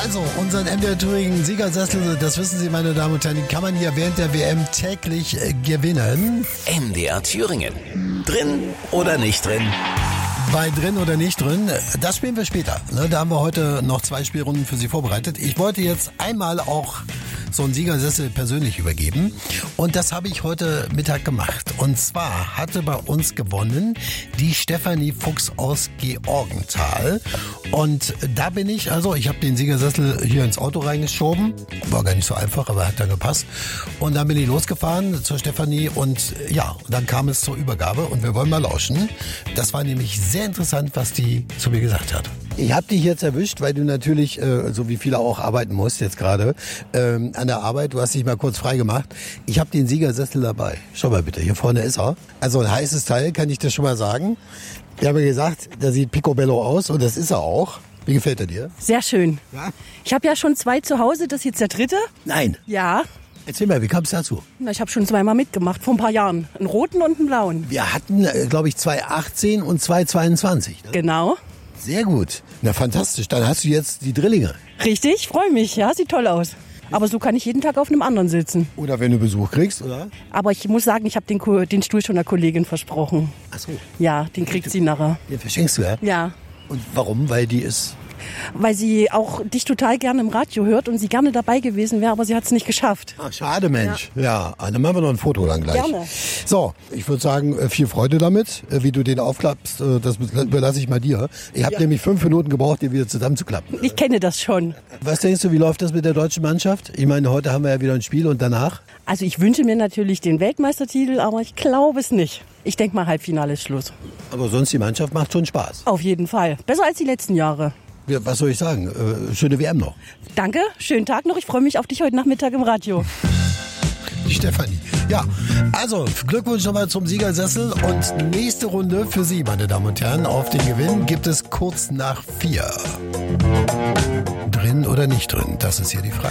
Also, unseren MDR Thüringen Siegersessel, das wissen Sie, meine Damen und Herren, den kann man hier während der WM täglich gewinnen. MDR Thüringen. Drin oder nicht drin? Bei drin oder nicht drin, das spielen wir später. Da haben wir heute noch 2 Spielrunden für Sie vorbereitet. Ich wollte jetzt einmal auch so einen Siegersessel persönlich übergeben. Und das habe ich heute Mittag gemacht. Und zwar hatte bei uns gewonnen die Stefanie Fuchs aus Georgenthal. Und da bin ich, also ich habe den Siegersessel hier ins Auto reingeschoben. War gar nicht so einfach, aber hat dann gepasst. Und dann bin ich losgefahren zur Stefanie und ja, dann kam es zur Übergabe und wir wollen mal lauschen. Das war nämlich sehr interessant, was die zu mir gesagt hat. Ich habe dich jetzt erwischt, weil du natürlich, so wie viele auch, arbeiten musst jetzt gerade, an der Arbeit. Du hast dich mal kurz frei gemacht. Ich habe den Siegersessel dabei. Schau mal bitte, hier vorne ist er. Also ein heißes Teil, kann ich dir schon mal sagen. Wir haben ja gesagt, der sieht picobello aus und das ist er auch. Wie gefällt er dir? Sehr schön. Ja? Ich habe ja schon 2 zu Hause, das ist jetzt der 3. Nein. Ja. Erzähl mal, wie kam es dazu? Na, ich habe schon 2-mal mitgemacht, vor ein paar Jahren. Einen roten und einen blauen. Wir hatten, glaube ich, 2018 und 2022. Ne? Genau. Sehr gut. Na, fantastisch. Dann hast du jetzt die Drillinge. Richtig, freue mich. Ja, sieht toll aus. Aber so kann ich jeden Tag auf einem anderen sitzen. Oder wenn du Besuch kriegst, oder? Aber ich muss sagen, ich habe den Stuhl schon der Kollegin versprochen. Ach so. Ja, den kriegt sie nachher. Den verschenkst du, ja? Ja. Und warum? Weil die ist... Weil sie auch dich total gerne im Radio hört und sie gerne dabei gewesen wäre, aber sie hat es nicht geschafft. Ach, schade, Mensch. Ja, dann machen wir noch ein Foto dann gleich. Gerne. So, ich würde sagen, viel Freude damit. Wie du den aufklappst, das überlasse ich mal dir. Ich habe nämlich 5 Minuten gebraucht, den wieder zusammenzuklappen. Ich kenne das schon. Was denkst du, wie läuft das mit der deutschen Mannschaft? Ich meine, heute haben wir ja wieder ein Spiel und danach? Also ich wünsche mir natürlich den Weltmeistertitel, aber ich glaube es nicht. Ich denke mal, Halbfinale ist Schluss. Aber sonst, die Mannschaft macht schon Spaß. Auf jeden Fall. Besser als die letzten Jahre. Ja, was soll ich sagen? Schöne WM noch. Danke, schönen Tag noch. Ich freue mich auf dich heute Nachmittag im Radio. Die Stefanie. Ja, also Glückwunsch nochmal zum Siegersessel und nächste Runde für Sie, meine Damen und Herren. Auf den Gewinn gibt es kurz nach 4. Drin oder nicht drin? Das ist hier die Frage.